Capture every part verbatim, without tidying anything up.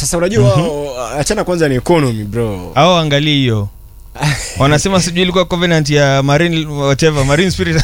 sasa unajua mm-hmm. achana kwanza ni economy bro. Hao angalia hiyo. Wanasema sijui ilikuwa covenant ya Marine whatever, Marine Spirit.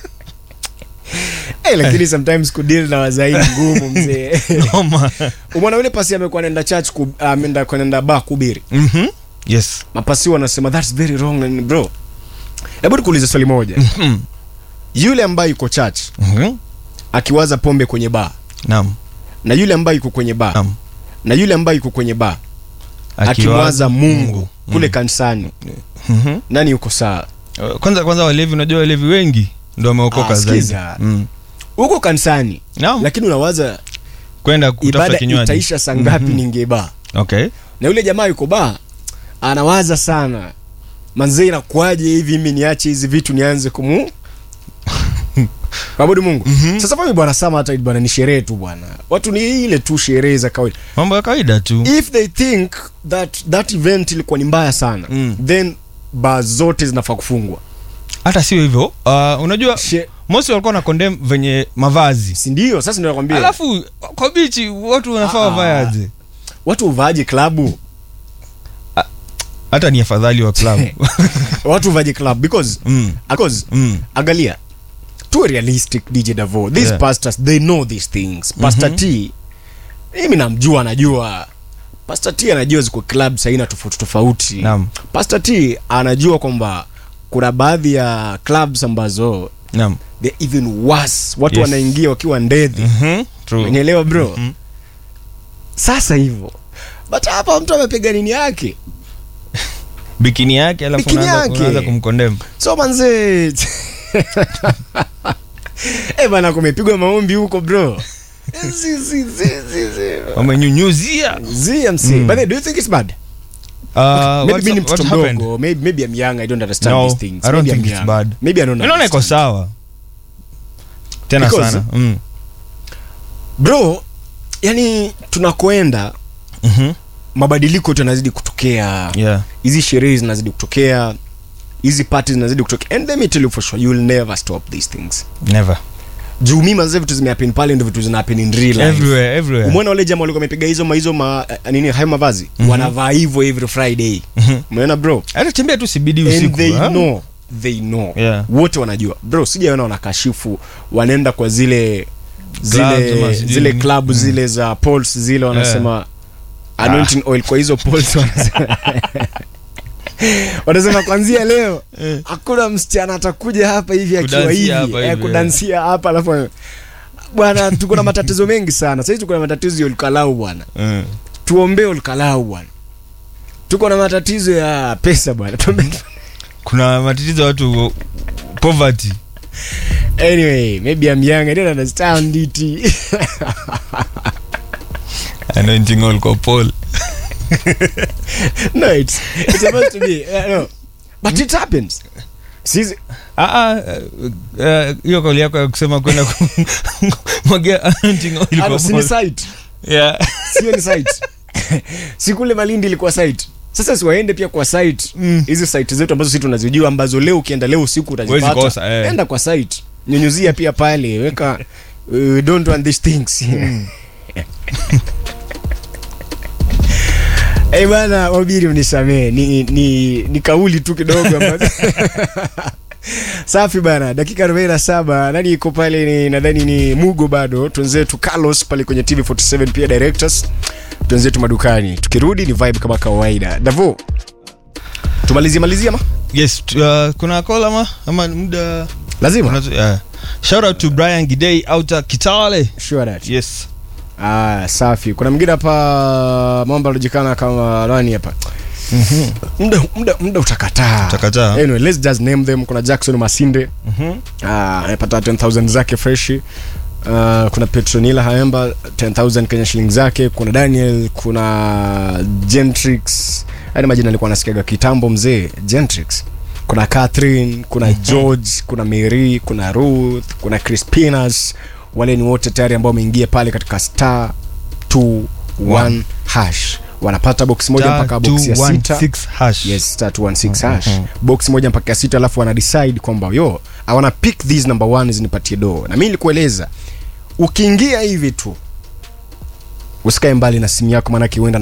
Eh, lakini sometimes kudeal na wazaidi ngumu mzee. Noma. Umeona yule pasi amekuwa anaenda church ku ameenda uh, kwenda bar kubiri. Mhm. Yes. Mapasi wanasema that's very wrong and bro. Hebu nikuulize swali moja. Mhm. Yule ambaye yuko church. Mhm. Akiwaza pombe kwenye bar. Naam. Na yule ambaye yuko kwenye bar. Naam. Na yule ambaye yuko kwenye bar. Akiwaza Mungu, Mungu kule mm. kanisani. Mhm. Nani yuko sawa? Kwanza kwanza walevi, unajua walevi wengi ndio wameokoka zaidi. Mm. Uko kanisani. No. Lakini unawaza kwenda kutafuta kinywaji. Itaisha saa ngapi mm-hmm. ninge bar. Okay. Na yule jamaa yuko bar anawaza sana. Manzee inakuaje hivi mimi niache hizi vitu nianze kumu Abudu Mungu. Mm-hmm. Sasa kwa bwana Sama hata bwana ni sherehe tu bwana. Watu ni ile tu sherehe za kawaida. Mambo ya kawaida tu. If they think that that event ilikuwa ni mbaya sana, mm. then bar zote zinafaa kufungwa. Hata sio hivyo. Uh, unajua She... Mosi walikuwa na condemn venye mavazi. Si ndio? Sasa ndio nakwambia. Alafu kwa bichi watu wanafaa wavae. Watu uvaje klabu? Hata ni afadhali wa club. Watu uvaje club because mm. because mm. angalia. Too realistic D J Davo. These yeah. pastors they know these things. Pastor mm-hmm. T mimi namjua anajua. Pastor T anajua ziko club saina tofauti tofauti. Naam. Pastor T anajua kwamba kuna baadhi ya clubs ambazo naam they even worse. Watu yes. wanaingia wakiwa ndedhi. Mhm. True. Unaelewa bro? Mm-hmm. Sasa hivyo. But hapa mtu amepiga nini yake? Bikini yake alafu unaanza kumkondem. So manze. Eh bana kumepigwa maombi huko bro. Si si si si. Wamenyunyuzia. Z M C. Mm. But do you think it's bad? Uh, okay. Maybe what, what happened? Maybe maybe I'm young. I don't understand no, these things. I don't maybe think I'm it's young. bad. Maybe I don't know. Unaona iko sawa. Tena Because, sana. Mm. Bro, yani tunakoenda mhm mabadiliko tunazidi kutokea. Yeah. Hizi sherehe zinazidi kutokea. Hizi parties zinazidi kutokea. And let me tell you for sure, you will never stop these things. Never. Juu mimi manze vitu zimehappen pale ndio vitu zinahappen in real life. Everywhere, everywhere. Umeona wale jamaa walikuwa wamepiga hizo maizo ma nini hayo mavazi? Mm-hmm. Wanavaa hivyo every Friday. Mm-hmm. Umeona bro? Hata tembea tu sibidi usiku. And they huh? know. They know. Yeah. Wote wanajua. Bro, sijaona wanakashifu wanaenda kwa zile zile clubs, zile club mm. zile za Pulse zile wanasema yeah. anointing ah. oil kwa hizo Pulse wanasema. Wanasema kuanzia leo hakuna msichana atakuja hapa hivi akiwa hivi eh, kudansia hapa alafu bwana tuko na matatizo mengi sana. Sasa tuko na matatizo ya ulkalau bwana. Mm. Tuombe ulkalau bwana. Tuko na matatizo ya pesa bwana. Kuna matatizo ya watu poverty. Anyway, maybe I'm young. I don't understand it. Anointing oil kwa Paul. No, it's it's supposed to be uh, no. But it happens. Sisi ah ah hiyo kauli yako ya kusema kwenda kumwagia anointing oil kwa Paul. Ni site. Yeah. Sio ni site. Sikule Malindi ilikuwa site. Sasa si waende pia kwa site. Hizi mm. site zetu ambazo sisi tunazijua ambazo leo ukienda leo usiku utazipata. Eh. Enda kwa site. Nyunyuzia pia pale, weka we don't want these things. Mm. Eh bana, wabiri mnisamee. Ni ni ni kauli tu kidogo ambazo. Safi bana, dakika arobaini na saba. Nani iko pale ni nadhani ni Mugo bado. Tunzetu Carlos pale kwenye T V arobaini na saba pia directors. Tunzetu madukani. Tukirudi ni vibe kama kawaida. Davo. Tumalizie malizia ma? Yes, uh, kuna call ama ama muda lazima. Yeah. Shout out to Brian Gidei out Kitale. Sure that. Yes. Ah, safi. Kuna mwingine hapa mambo alojikana kama nani hapa. Mhm. Muda muda muda utakataa. Utakataa. Anyway, let's just name them. Kuna Jackson Masinde. Mhm. Ah, anapata ten thousand zake fresh. Uh, kuna Petronila Haemba ten thousand Kenya shillings zake. Kuna Daniel, kuna Gentrix. Hadi majina nilikuwa nasikiaga kitambo mzee, Gentrix. Kuna Catherine, kuna mm-hmm. George, kuna Mary, kuna Ruth, kuna Crispinas. Wale ni wote tayari ambao wameingia pale katika star two one hash. Wanapata box moja mpaka box ya sita. Hash. Yes, star two one six hash. Mm-hmm. Box moja mpaka ya sita alafu wana decide kwamba yo, I wanna pick these number one zinipatie do. Na mimi nilikueleza ukiingia hivi tu usikae mbali na simu yako maana kiwenda